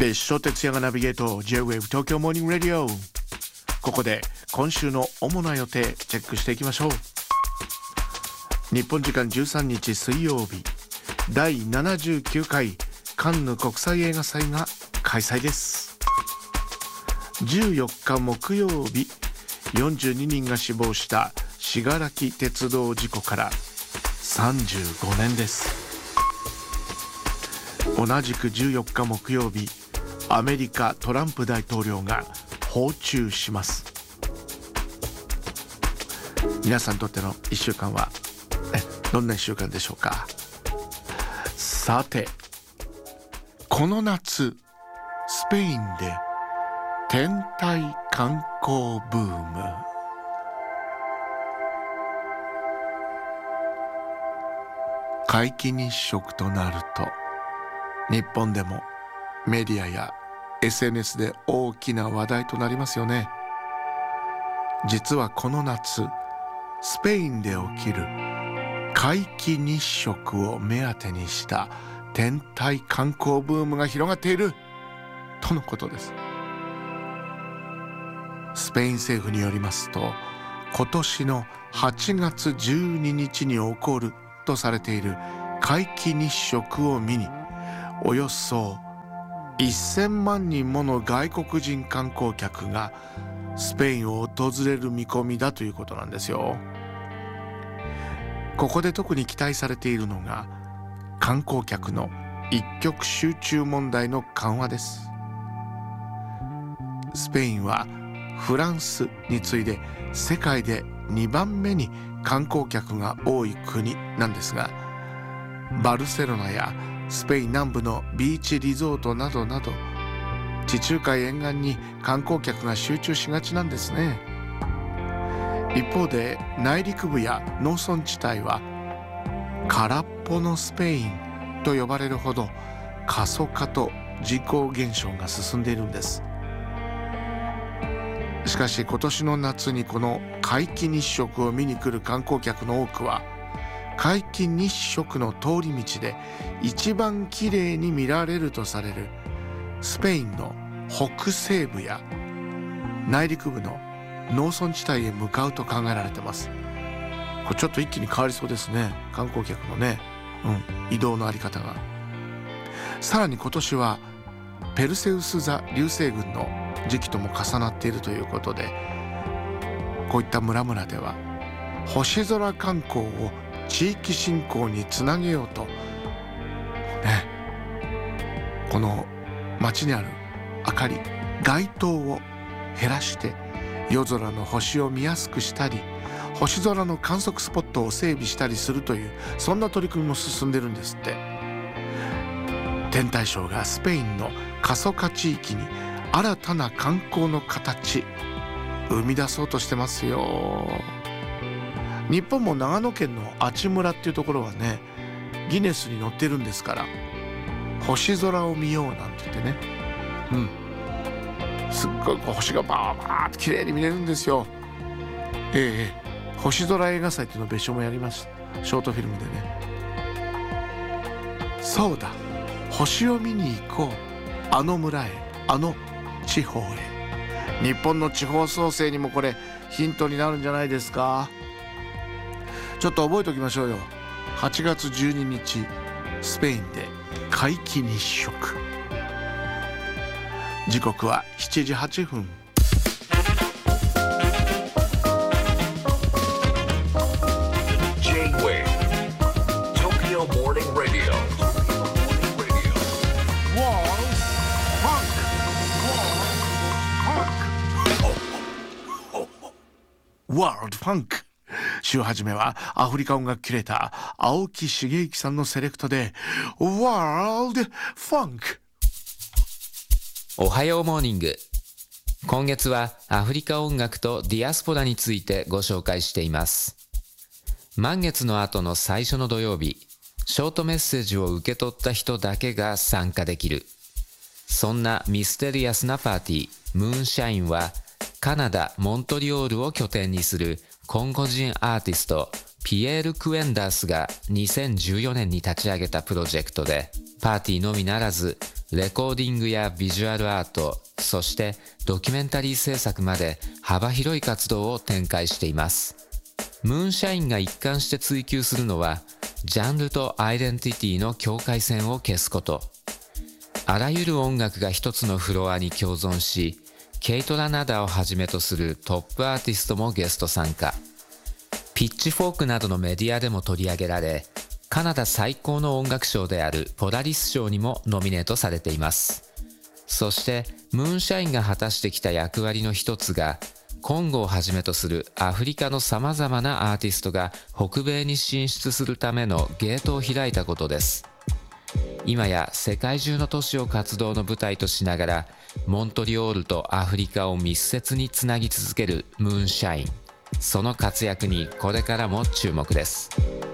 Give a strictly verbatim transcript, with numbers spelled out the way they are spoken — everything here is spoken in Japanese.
別所哲也がナビゲート J-ウェーブ 東京モーニングラディオ。ここで今週の主な予定チェックしていきましょう。日本時間じゅうさんにち水曜日、だいななじゅうきゅうかいカンヌ国際映画祭が開催です。じゅうよっか木曜日、よんじゅうににんが死亡した信楽鉄道事故からさんじゅうごねんです。同じくじゅうよっか木曜日、アメリカトランプ大統領が訪中します。皆さんにとってのいっしゅうかんはどんないっしゅうかんでしょうか。さて、この夏スペインで天体観光ブーム。皆既日食となると日本でもメディアや エスエヌエス で大きな話題となりますよね。実はこの夏、スペインで起きる皆既日食を目当てにした天体観光ブームが広がっているとのことです。スペイン政府によりますと、今年のはちがつじゅうににちに起こるとされている皆既日食を見に、およそせんまんにんもの外国人観光客がスペインを訪れる見込みだということなんですよ。ここで特に期待されているのが観光客の一極集中問題の緩和です。スペインはフランスに次いで世界でにばんめに観光客が多い国なんですが、バルセロナやスペイン南部のビーチリゾートなどなど地中海沿岸に観光客が集中しがちなんですね。一方で内陸部や農村地帯は空っぽのスペインと呼ばれるほど過疎化と人口減少が進んでいるんです。しかし今年の夏にこの皆既日食を見に来る観光客の多くは、皆既日食の通り道で一番きれいに見られるとされるスペインの北西部や内陸部の農村地帯へ向かうと考えられています。これちょっと一気に変わりそうですね、観光客のね、うん、移動のあり方が。さらに今年はペルセウス座流星群の時期とも重なっているということで、こういった村々では星空観光を地域振興につなげようと、ね、この街にある明かり、街灯を減らして夜空の星を見やすくしたり、星空の観測スポットを整備したりするという、そんな取り組みも進んでるんですって。天体ショーがスペインの過疎化地域に新たな観光の形生み出そうとしてますよ。日本も長野県の阿智村っていうところはね、ギネスに載ってるんですから、星空を見ようなんて言ってね、うん、すっごい星がバーバーって綺麗に見れるんですよ。ええ星空映画祭っていうのを別所もやります、ショートフィルムでね。そうだ、星を見に行こう、あの村へ、あの地方へ。日本の地方創生にもこれヒントになるんじゃないですか。ちょっと覚えておきましょうよ。はちがつじゅうににち、スペインで皆既日食。時刻はしちじはっぷん。 J-ウェーブ Tokyo Morning Radio World Funk World Funk。週始めはアフリカ音楽キュレーター青木茂之さんのセレクトで World Funk。 おはようモーニング。今月はアフリカ音楽とディアスポラについてご紹介しています。満月の後の最初の土曜日、ショートメッセージを受け取った人だけが参加できる。そんなミステリアスなパーティー、ムーンシャインはカナダ・モントリオールを拠点にするコンゴ人アーティストピエール・クエンダースがにせんじゅうよねんに立ち上げたプロジェクトで、パーティーのみならずレコーディングやビジュアルアート、そしてドキュメンタリー制作まで幅広い活動を展開しています。ムーンシャインが一貫して追求するのは、ジャンルとアイデンティティの境界線を消すこと。あらゆる音楽が一つのフロアに共存し、ケイト・ラナダをはじめとするトップアーティストもゲスト参加。ピッチフォークなどのメディアでも取り上げられ、カナダ最高の音楽賞であるポラリス賞にもノミネートされています。そしてムーンシャインが果たしてきた役割の一つが、コンゴをはじめとするアフリカのさまざまなアーティストが北米に進出するためのゲートを開いたことです。今や世界中の都市を活動の舞台としながら、モントリオールとアフリカを密接につなぎ続けるムーンシャイン。その活躍にこれからも注目です。